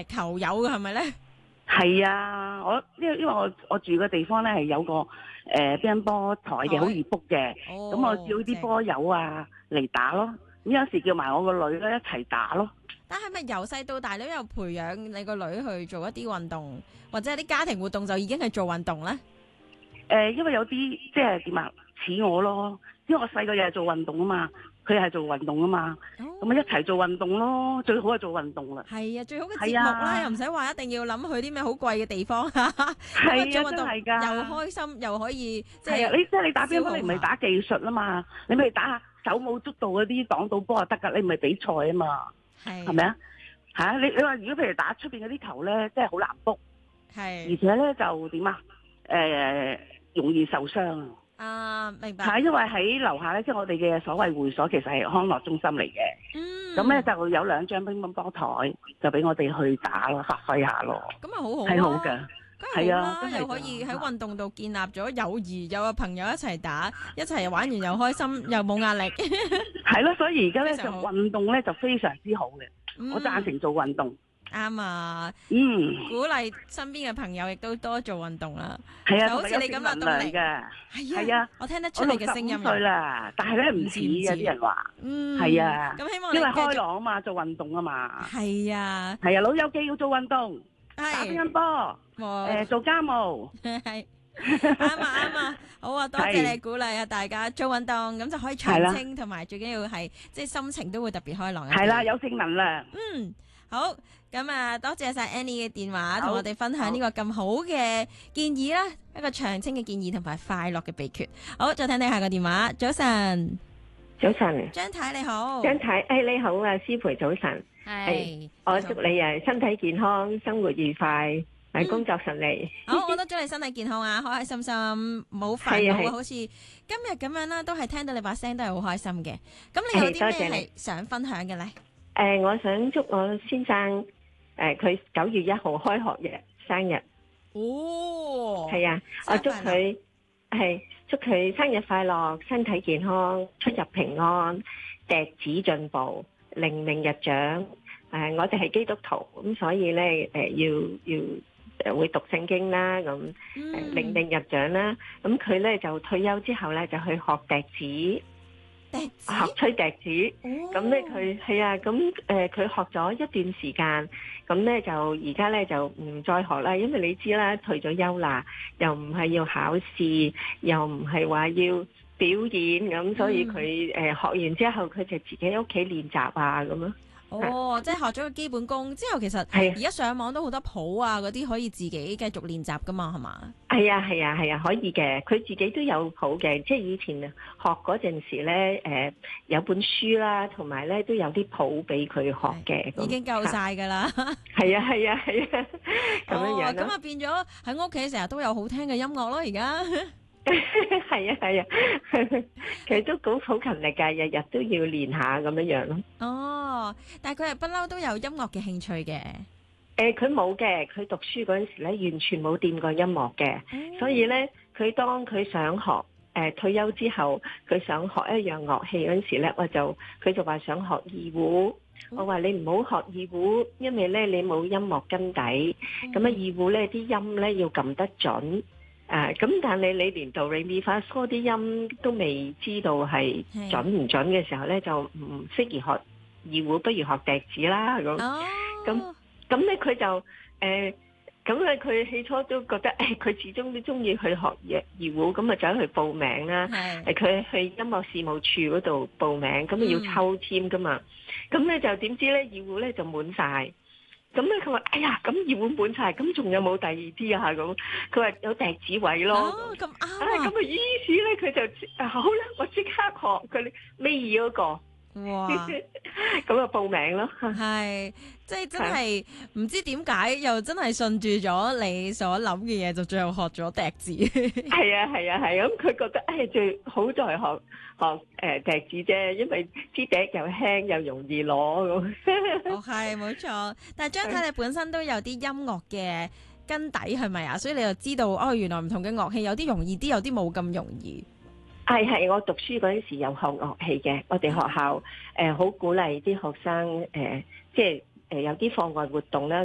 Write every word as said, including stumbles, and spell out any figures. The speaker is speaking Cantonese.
誒球友嘅係咪咧？ 係啊，我因為因為我我住嘅地方咧係有個誒乒乓波台嘅，好易 book 嘅。 哦， 咁我叫啲波友啊嚟打咯。咁有時叫埋我個女咧一齊打咯。 但係咪由細到大你都有培養你個女去做一啲運動，或者係啲家庭活動就已經係做運動咧？ 誒，因為有啲即係點啊，似我咯，因為我細個又係做運動啊嘛，佢係做運動啊嘛，咁咪一齊做運動咯，最好係做運動啦。 係啊，最好嘅節目啦，又唔使話一定要諗去啲咩好貴嘅地方，咁啊做運動又開心又可以即係。 你即係你打乒乓波，你唔係打技術啊嘛，你咪打下手舞足蹈嗰啲擋到波就得噶，你唔係比賽啊嘛，係咪啊？吓，你你話如果譬如打出邊嗰啲球咧，真係好難 book，係，而且咧就點啊？誒，容易受傷啊！明白。係因為喺樓下咧，即係我哋嘅所謂會所，其實係康樂中心嚟嘅。嗯。咁咧就有兩張乒乓波台，就俾我哋去打咯，發揮下咯。 咁啊，好好係好嘅。 係啊，又可以喺運動度建立咗友誼，有個朋友一齊打，一齊玩完又開心，又冇壓力。係咯，所以而家咧就運動咧就非常之好嘅，我贊成做運動。 啱啊， 嗯， 鼓勵身邊嘅朋友亦都多做運動啦。 係啊， 就好似你咁嘅動力嘅，係啊，我聽得出你嘅聲音。 我六十五歲啦，但係咧唔似啊啲人話，嗯，係啊， 咁希望因為開朗啊嘛，做運動啊嘛， 係啊， 係啊，老友記要做運動，打乒乓波，誒，做家務， 係啱啊啱啊，好啊，多謝你鼓勵啊大家做運動，咁就可以長青，同埋最緊要係即係心情都會特別開朗。 係啦，有正能量。 嗯。好，咁啊，多謝晒 Annie 嘅電話，同我哋分享呢個咁好嘅建議啦，一個長青嘅建議同埋快樂嘅秘訣。好，再聽聽下個電話。早晨， 早晨， 張太你好， 張太，誒、哎、你好啊，師培早晨，係，我祝你誒身體健康，生活愉快，誒、嗯、工作順利。 好，我都祝你身體健康啊，開開心心，冇煩惱，好似今日咁樣啦，都係聽到你把聲都係好開心嘅。咁你有啲咩係想分享嘅咧？ 誒、呃，我想祝我先生誒，佢九月一號開學日生日。 哦， 係啊，我祝佢係祝佢生日快樂，身體健康，出入平安，笛子進步，靈命日長。誒、呃，我哋係基督徒，咁所以咧誒、呃、要要誒會讀聖經啦，咁誒靈命日長啦。咁佢咧就退休之後咧就去學笛子。學吹笛子，咁咧佢係啊，咁誒佢學咗一段時間，咁咧就而家咧就唔再學啦，因為你知啦，退咗休啦，又唔係要考試，又唔係話要表演，咁所以佢誒、嗯、學完之後，佢就自己喺屋企練習啊，咁咯。 哦，即係學咗個基本功之後，其實而家上網都好多譜啊，嗰啲可以自己繼續練習噶嘛，係嘛？ 係啊，係啊，係啊，可以嘅。佢自己都有譜嘅，即係以前學嗰陣時咧，誒、呃、有本書啦，同埋咧都有啲譜俾佢學嘅。 已經夠晒噶啦。 係啊，係啊，係啊，咁樣樣咯。 咁啊變咗喺屋企成日都有好聽嘅音樂咯，而家。 係啊係啊，佢都好好勤力噶，日日都要練下咁樣樣咯。 哦，但係佢係不嬲都有音樂嘅興趣嘅。 誒，佢冇嘅，佢讀書嗰陣時咧，完全冇掂過音樂嘅，嗯、所以咧，佢當佢想學誒、呃、退休之後，佢想學一樣樂器嗰陣時咧，我就佢就話想學二胡。嗯、我話你唔好學二胡，因為咧你冇音樂根底，咁啊、嗯、二胡咧啲音咧要撳得準。誒，咁、uh, 但係你你連到 re mi fa so 啲音都未知道係準唔準嘅時候咧，就唔適宜學二胡，不如學笛子啦咁。咁咁咧佢就誒，咁咧佢起初都覺得誒，佢、哎、始終都中意去學二二胡，咁啊走去報名啦。係佢去音樂事務處嗰度報名，咁啊要抽籤噶嘛。咁咧、嗯、就點知咧二胡咧就滿晒。咁咧佢話：哎呀，咁二胡滿晒，咁仲有冇第二啲啊？咁佢話有笛子位咯。 哦，咁啱啊！ 咁啊，於是咧佢就好啦，我即刻學佢尾二嗰個。 哇！ 咁啊報名咯。 係，即係真係唔知點解又真係順住咗你所諗嘅嘢，就最後學咗笛子。 係啊係啊係，咁佢覺得誒最好在學學誒笛子啫，因為支笛又輕又容易攞咁。 哦，係冇錯，但係張太你本身都有啲音樂嘅根底係咪啊？所以你就知道哦，原來唔同嘅樂器有啲容易啲，有啲冇咁容易。 係係，我讀書嗰陣時有學樂器嘅，我哋學校誒好鼓勵啲學生誒，即係誒有啲課外活動啦。